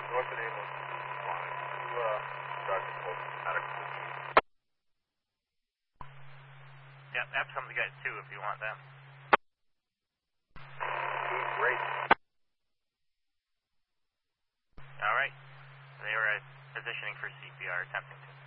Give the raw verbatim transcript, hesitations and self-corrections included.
What's the name of flying? Uh, Doctor Close, medical. Yep, I have some of the guys too if you want them. Great. Alright. They were uh, positioning for C P R, attempting to.